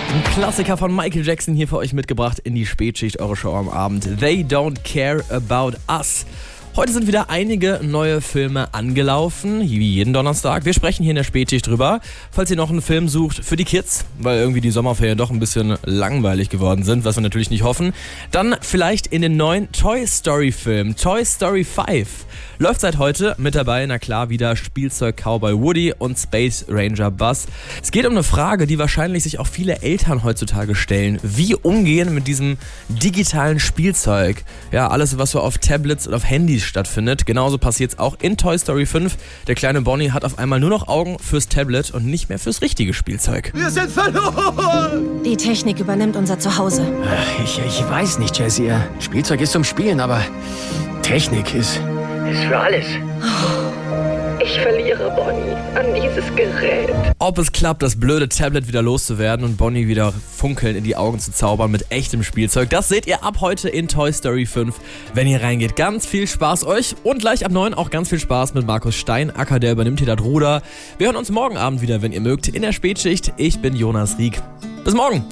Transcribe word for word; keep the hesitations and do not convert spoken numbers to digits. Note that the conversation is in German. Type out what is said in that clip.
Ein Klassiker von Michael Jackson hier für euch mitgebracht in die Spätschicht, eure Show am Abend. They Don't Care About Us. Heute sind wieder einige neue Filme angelaufen, wie jeden Donnerstag. Wir sprechen hier in der Spätschicht drüber. Falls ihr noch einen Film sucht für die Kids, weil irgendwie die Sommerferien doch ein bisschen langweilig geworden sind, was wir natürlich nicht hoffen, dann vielleicht in den neuen Toy Story Film, Toy Story fünf. Läuft seit heute mit dabei, na klar, wieder Spielzeug-Cowboy Woody und Space Ranger Buzz. Es geht um eine Frage, die wahrscheinlich sich auch viele Eltern heutzutage stellen. Wie umgehen mit diesem digitalen Spielzeug? Ja, alles, was so auf Tablets und auf Handys stattfindet. Genauso passiert es auch in Toy Story fünf. Der kleine Bonnie hat auf einmal nur noch Augen fürs Tablet und nicht mehr fürs richtige Spielzeug. Wir sind verloren! Die Technik übernimmt unser Zuhause. Ich, ich weiß nicht, Jessie. Spielzeug ist zum Spielen, aber Technik ist... ist für alles. Ich verliere Bonnie an dieses Gerät. Ob es klappt, das blöde Tablet wieder loszuwerden und Bonnie wieder funkeln in die Augen zu zaubern mit echtem Spielzeug, das seht ihr ab heute in Toy Story fünf, wenn ihr reingeht. Ganz viel Spaß euch und gleich ab neun auch ganz viel Spaß mit Markus Steinacker, der übernimmt hier das Ruder. Wir hören uns morgen Abend wieder, wenn ihr mögt, in der Spätschicht. Ich bin Jonas Rieck. Bis morgen!